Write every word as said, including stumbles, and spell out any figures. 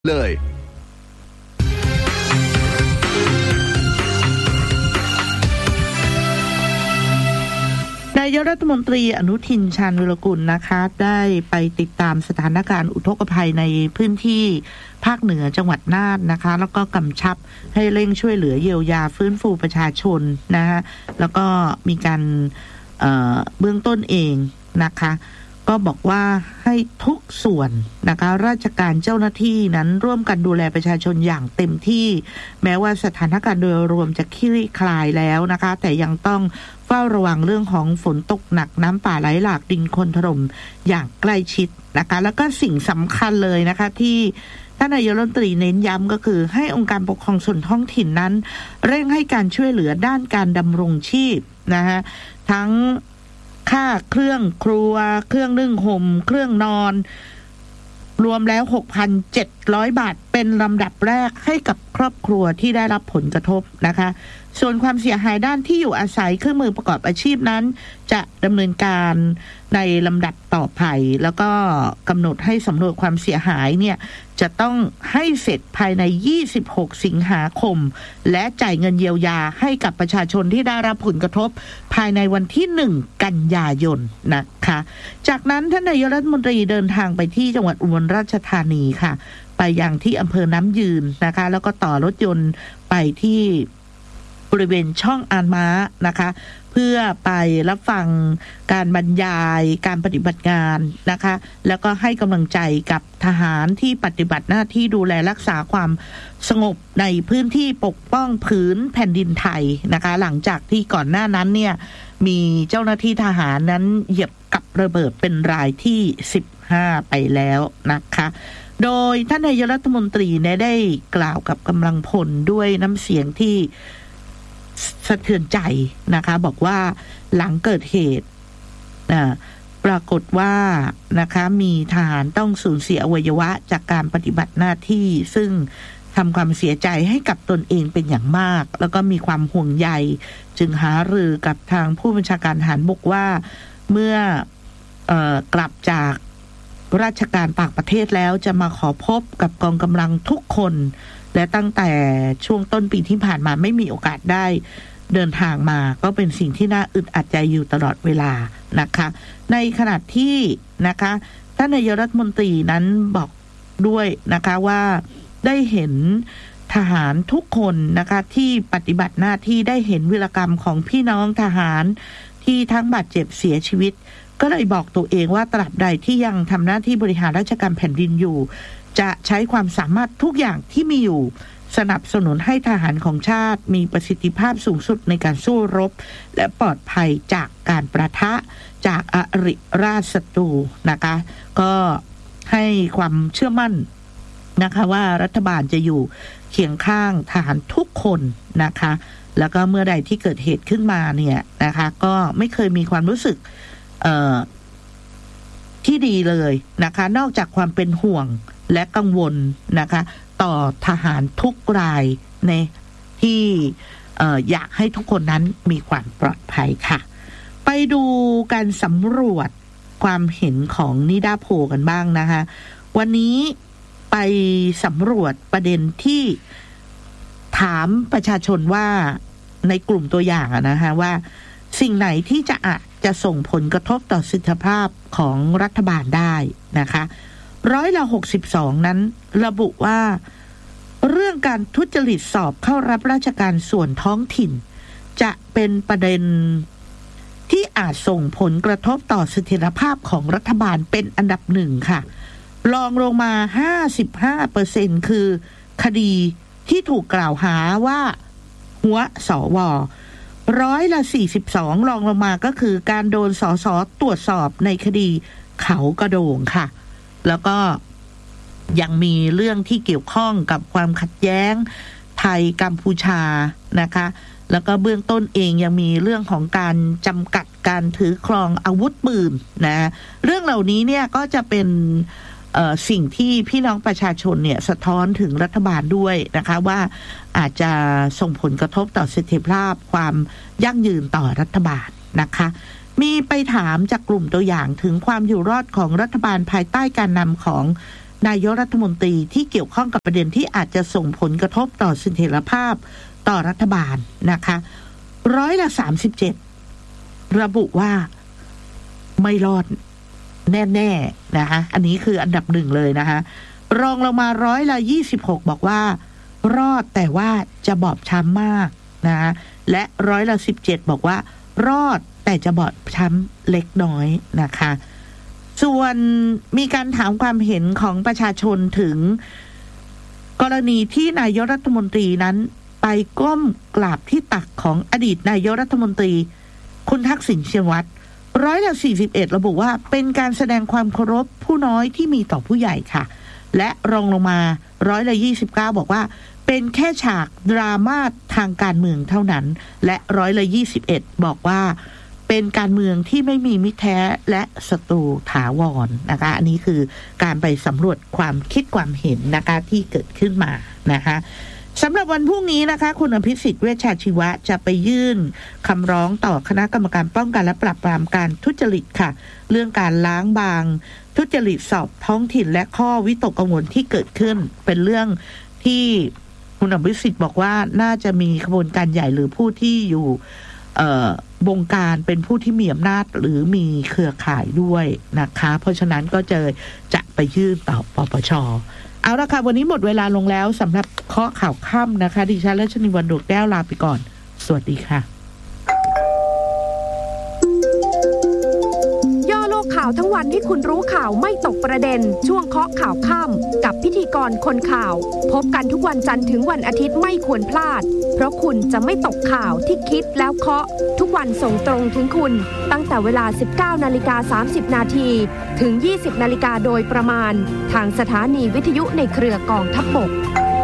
เลยนายกรัฐมนตรีอนุทินชาญวิรากูลนะคะได้ไปติดตามสถานการณ์อุทกภัยในพื้นที่ภาคเหนือจังหวัดน่านนะคะแล้วก็กำชับให้เร่งช่วยเหลือเยียวยาฟื้นฟูประชาชนนะคะแล้วก็มีการเอ่อเบื้องต้นเองนะคะก็บอกว่าให้ทุกส่วนนะคะราชการเจ้าหน้าที่นั้นร่วมกันดูแลประชาชนอย่างเต็มที่แม้ว่าสถานการณ์โดยรวมจะคลี่คลายแล้วนะคะแต่ยังต้องเฝ้าระวังเรื่องของฝนตกหนักน้ำป่าไหลหลากดินโคลนถล่มอย่างใกล้ชิดนะคะแล้วก็สิ่งสำคัญเลยนะคะที่ท่านนายกรัฐมนตรีเน้นย้ำก็คือให้องค์การปกครองส่วนท้องถิ่นนั้นเร่งให้การช่วยเหลือด้านการดำรงชีพนะคะทั้งค่าเครื่องครัวเครื่องนึ่งห่มเครื่องนอนรวมแล้ว หกพันเจ็ดร้อย บาทเป็นลำดับแรกให้กับครอบครัวที่ได้รับผลกระทบนะคะส่วนความเสียหายด้านที่อยู่อาศัยเครื่องมือประกอบอาชีพนั้นจะดำเนินการในลำดับต่อไปแล้วก็กำหนดให้สำรวจความเสียหายเนี่ยจะต้องให้เสร็จภายในยี่สิบหกสิงหาคมและจ่ายเงินเยียวยาให้กับประชาชนที่ได้รับผลกระทบภายในวันที่หนึ่งกันยายนนะคะจากนั้นท่านนายกรัฐมนตรีเดินทางไปที่จังหวัดอุบลราชธานีค่ะไปยังที่อำเภอน้ำยืนนะคะแล้วก็ต่อรถยนต์ไปที่บริเวณช่องอานม้านะคะเพื่อไปรับฟังการบรรยายการปฏิบัติงานนะคะแล้วก็ให้กำลังใจกับทหารที่ปฏิบัติหน้าที่ดูแลรักษาความสงบในพื้นที่ปกป้องผืนแผ่นดินไทยนะคะหลังจากที่ก่อนหน้านั้นเนี่ยมีเจ้าหน้าที่ทหารนั้นเหยียบกับระเบิดเป็นรายที่สิบห้าไปแล้วนะคะโดยท่านนายกรัฐมนตรีได้กล่าวกับกำลังพลด้วยน้ำเสียงที่สะเทือนใจนะคะบอกว่าหลังเกิดเหตุปรากฏว่านะคะมีทหารต้องสูญเสียอวัยวะจากการปฏิบัติหน้าที่ซึ่งทำความเสียใจให้กับตนเองเป็นอย่างมากแล้วก็มีความห่วงใยจึงหารือกับทางผู้บัญชาการทหารบกว่าเมื่อเอ่อกลับจากราชการต่างประเทศแล้วจะมาขอพบกับกองกำลังทุกคนและตั้งแต่ช่วงต้นปีที่ผ่านมาไม่มีโอกาสได้เดินทางมาก็เป็นสิ่งที่น่าอึดอัดใจอยู่ตลอดเวลานะคะในขณะที่นะคะท่านนายกรัฐมนตรีนั้นบอกด้วยนะคะว่าได้เห็นทหารทุกคนนะคะที่ปฏิบัติหน้าที่ได้เห็นวีรกรรมของพี่น้องทหารที่ทั้งบาดเจ็บเสียชีวิตก็เลยบอกตัวเองว่าตราบใดที่ยังทำหน้าที่บริหารราชการแผ่นดินอยู่จะใช้ความสามารถทุกอย่างที่มีอยู่สนับสนุนให้ทหารของชาติมีประสิทธิภาพสูงสุดในการสู้รบและปลอดภัยจากการประทะจากอริราชศัตรูนะคะก็ให้ความเชื่อมั่นนะคะว่ารัฐบาลจะอยู่เคียงข้างทหารทุกคนนะคะแล้วก็เมื่อใดที่เกิดเหตุขึ้นมาเนี่ยนะคะก็ไม่เคยมีความรู้สึกเอ่อที่ดีเลยนะคะนอกจากความเป็นห่วงและกังวลนะคะต่อทหารทุกรายในที่เอ่ออยากให้ทุกคนนั้นมีความปลอดภัยค่ะไปดูการสำรวจความเห็นของนิดาโพลกันบ้างนะคะวันนี้ไปสำรวจประเด็นที่ถามประชาชนว่าในกลุ่มตัวอย่างอะนะคะว่าสิ่งไหนที่จะอาจจะส่งผลกระทบต่อเสถียรภาพของรัฐบาลได้นะคะร้อยละหกสิบสองนั้นระบุว่าเรื่องการทุจริตสอบเข้ารับราชการส่วนท้องถิ่นจะเป็นประเด็นที่อาจส่งผลกระทบต่อเสถียรภาพของรัฐบาลเป็นอันดับหนึ่งค่ะรองลงมา ห้าสิบห้าเปอร์เซ็นต์ คือคดีที่ถูกกล่าวหาว่าหัวสวร้อยละสี่สิบสองรองลงมาก็คือการโดนสสตรวจสอบในคดีเขากระโดงค่ะแล้วก็ยังมีเรื่องที่เกี่ยวข้องกับความขัดแย้งไทยกัมพูชานะคะแล้วก็เบื้องต้นเองยังมีเรื่องของการจำกัดการถือครองอาวุธปืนนะเรื่องเหล่านี้เนี่ยก็จะเป็นเอ่อสิ่งที่พี่น้องประชาชนเนี่ยสะท้อนถึงรัฐบาลด้วยนะคะว่าอาจจะส่งผลกระทบต่อเสถียรภาพความยั่งยืนต่อรัฐบาลนะคะมีไปถามจากกลุ่มตัวอย่างถึงความอยู่รอดของรัฐบาลภายใต้การนำของนายกรัฐมนตรีที่เกี่ยวข้องกับประเด็นที่อาจจะส่งผลกระทบต่อเสถียรภาพต่อรัฐบาลนะคะร้อยละสามสิบเจ็ดระบุว่าไม่รอดแน่ๆนะคะอันนี้คืออันดับหนึ่งเลยนะคะรองลงมาร้อยละยี่สิบหกบอกว่ารอดแต่ว่าจะบอบช้ำมากนะและร้อยละสิบเจ็ดบอกว่ารอดแต่จะบอบช้ำเล็กน้อยนะคะส่วนมีการถามความเห็นของประชาชนถึงกรณีที่นายกรัฐมนตรีนั้นไปก้มกราบที่ตักของอดีตนายกรัฐมนตรีคุณทักษิณชินวัตรร้อยละสี่สิบเอ็ดระบุว่าเป็นการแสดงความเคารพผู้น้อยที่มีต่อผู้ใหญ่ค่ะและรองลงมาร้อยละยี่สิบเก้าบอกว่าเป็นแค่ฉากดราม่าทางการเมืองเท่านั้นและร้อยละยี่สิบเอ็ดบอกว่าเป็นการเมืองที่ไม่มีมิตรแท้และศัตรูถาวรนะคะอันนี้คือการไปสำรวจความคิดความเห็นนะคะที่เกิดขึ้นมานะคะสำหรับวันพรุ่งนี้นะคะคุณอภิสิทธิ์เวชชาชีวะจะไปยื่นคำร้องต่อคณะกรรมการป้องกันและปราบปรามการทุจริตค่ะเรื่องการล้างบางทุจริตสอบท้องถิ่นและข้อวิตกกังวลที่เกิดขึ้นเป็นเรื่องที่คุณอภิสิทธิ์บอกว่าน่าจะมีขบวนการใหญ่หรือผู้ที่อยู่เอ่อบงการเป็นผู้ที่มีอำนาจหรือมีเครือข่ายด้วยนะคะเพราะฉะนั้นก็จะจะไปยื่นต่อปปช.เอาละค่ะวันนี้หมดเวลาลงแล้วสำหรับเคาะข่าวค่ำนะคะดิฉันรัชนีวรรณดวงแก้วลาไปก่อนสวัสดีค่ะย่อโลกข่าวทั้งวันให้คุณรู้ข่าวไม่ตกประเด็นช่วงเคาะข่าวค่ำกับพิธีกรคนข่าวพบกันทุกวันจันทร์ถึงวันอาทิตย์ไม่ควรพลาดเพราะคุณจะไม่ตกข่าวที่คิดแล้วเคาะทุกวันส่งตรงถึงคุณตั้งแต่เวลา สิบเก้านาฬิกาสามสิบนาทีถึง ยี่สิบนาฬิกาโดยประมาณทางสถานีวิทยุในเครือกองทัพบก